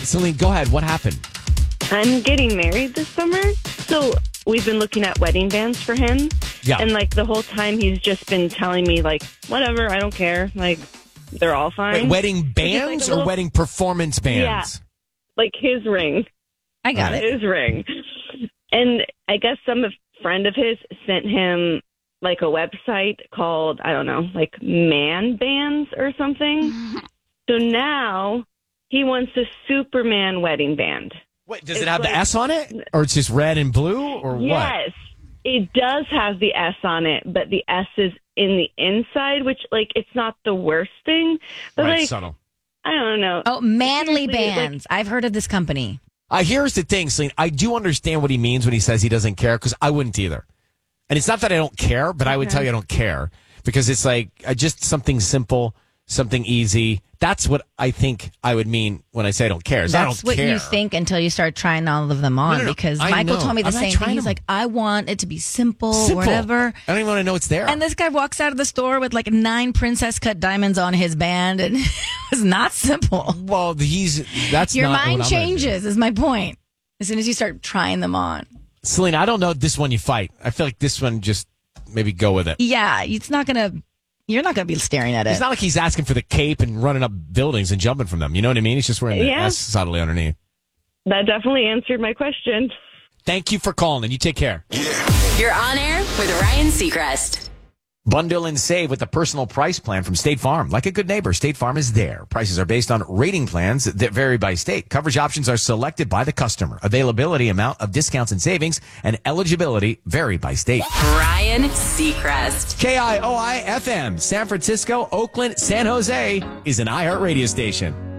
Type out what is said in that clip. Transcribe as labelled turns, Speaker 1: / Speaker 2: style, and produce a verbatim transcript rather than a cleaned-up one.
Speaker 1: Celine, go ahead. What happened?
Speaker 2: I'm getting married this summer, so we've been looking at wedding bands for him.
Speaker 1: Yeah.
Speaker 2: And, like, the whole time he's just been telling me, like, whatever, I don't care. Like, they're all fine.
Speaker 1: Wait, wedding bands
Speaker 2: like
Speaker 1: or
Speaker 2: little,
Speaker 1: wedding performance bands?
Speaker 2: Yeah, like his ring.
Speaker 3: I got
Speaker 2: His
Speaker 3: it.
Speaker 2: His ring. And I guess some friend of his sent him, like, a website called, I don't know, like, Man Bands or something. So now he wants a Superman wedding band.
Speaker 1: Wait, does
Speaker 2: It's
Speaker 1: it have
Speaker 2: like-
Speaker 1: the S on it? Or it's just red and blue? Or what?
Speaker 2: Yes, it does have the S on it, but the S is in the inside, which, like, it's not the worst thing. But,
Speaker 1: Right,
Speaker 2: like,
Speaker 1: subtle.
Speaker 2: I don't know.
Speaker 3: Oh, Manly
Speaker 2: Seriously, like-
Speaker 3: Bands. I've heard of this company.
Speaker 1: Uh, here's the thing, Celine. I do understand what he means when he says he doesn't care, because I wouldn't either. And it's not that I don't care, but I would tell you I don't care. Because it's like uh, just something simple, something easy. That's what I think I would mean when I say I don't care. is I
Speaker 3: That's
Speaker 1: don't
Speaker 3: what
Speaker 1: care.
Speaker 3: you think until you start trying all of them on.
Speaker 1: No, no, no.
Speaker 3: Because
Speaker 1: I
Speaker 3: Michael
Speaker 1: know.
Speaker 3: told me the
Speaker 1: I'm not
Speaker 3: same thing.
Speaker 1: trying
Speaker 3: He's
Speaker 1: them.
Speaker 3: like, I want it to be simple,
Speaker 1: Simple.
Speaker 3: whatever.
Speaker 1: I don't even want to know it's there.
Speaker 3: And this guy walks out of the store with like nine princess cut diamonds on his band, and it was not simple.
Speaker 1: well, he's that's
Speaker 3: Your
Speaker 1: not
Speaker 3: mind
Speaker 1: what I'm gonna do.
Speaker 3: changes, is my point. As soon as you start trying them on.
Speaker 1: Celine, I don't know this one you fight. I feel like this one just maybe go with it.
Speaker 3: Yeah, it's not going to, you're not going to be staring at it.
Speaker 1: It's not like he's asking for the cape and running up buildings and jumping from them. You know what I mean? He's just wearing the
Speaker 2: Yeah.
Speaker 1: S subtly underneath.
Speaker 2: That definitely answered my question.
Speaker 1: Thank you for calling, and you take care.
Speaker 4: You're on air with Ryan Seacrest.
Speaker 1: Bundle and save with the personal price plan from State Farm. Like a good neighbor, State Farm is there. Prices are based on rating plans that vary by state. Coverage options are selected by the customer. Availability, amount of discounts and savings, and eligibility vary by state.
Speaker 4: Ryan Seacrest.
Speaker 1: K I O I F M, San Francisco, Oakland, San Jose is an iHeart radio station.